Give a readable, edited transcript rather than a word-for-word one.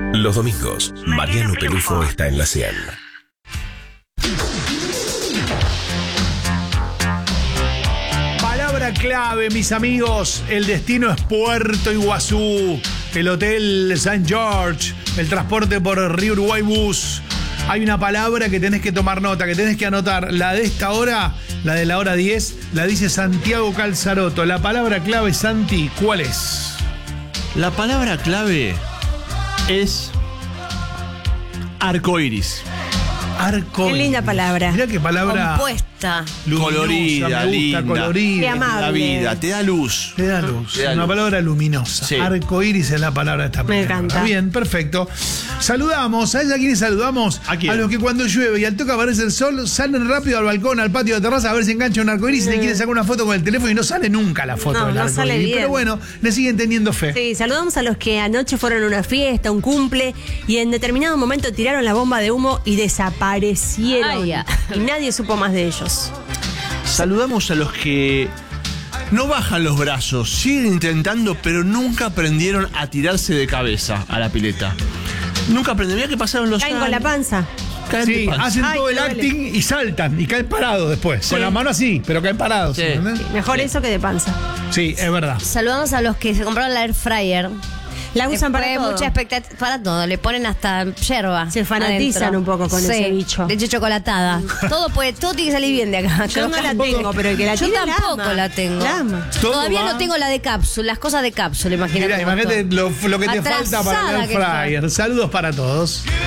Los domingos, Mariano Pelufo está en la 100. Palabra clave, mis amigos. El destino es Puerto Iguazú, el Hotel St. George, el transporte por Río Uruguay Bus. Hay una palabra que tenés que tomar nota, que tenés que anotar. La de esta hora, la de la hora 10, la dice Santiago Calzaroto. La palabra clave, Santi, ¿cuál es? La palabra clave es arcoíris. Arcoíris. Qué linda palabra. Mirá qué palabra Compuesta. luminosa, Colorida, me gusta, linda. colorida. Qué amable. La vida, te da luz. Te da luz. Te da Una luz. palabra luminosa. Sí. Arcoíris es la palabra de esta Me palabra. encanta. Bien, perfecto. Saludamos. ¿Sabes a quiénes saludamos? ¿A quién? los que cuando llueve y al toque aparece el sol, salen rápido al balcón, al patio de terraza a ver si engancha un arcoíris y le quieren sacar una foto con el teléfono y no sale nunca la foto No, del no arcoíris. sale bien. Pero bueno, le siguen teniendo fe. Sí, saludamos a los que anoche fueron a una fiesta, un cumple, y en determinado momento tiraron la bomba de humo y desaparecieron. Ay, ya. Y nadie supo más de ellos. Saludamos a los que no bajan los brazos, siguen intentando, pero nunca aprendieron a tirarse de cabeza a la pileta. Nunca aprendieron. Mira que pasaron los Caen años. con la panza. Caen de Sí, panza. hacen Ay, todo el me duele. acting y saltan y caen parados después. Con la mano así, pero caen parados. Sí. ¿entendés? Mejor eso que de panza. Sí, es verdad. Saludamos a los que se compraron la air fryer. La usan para Después, todo. mucha expectativa para todo. Le ponen hasta yerba. Se fanatizan adentro. un poco con ese bicho. Leche chocolatada. todo tiene que salir bien de acá. Yo no la tengo, pero el que la Yo tiene tampoco la ama. la tengo. La ama. Todo Todavía va- no tengo la de cápsula, las cosas de cápsula, imagínate. Mira, cómo imagínate estoy. lo que te falta para el Atrasada air que estoy. fryer. Saludos para todos.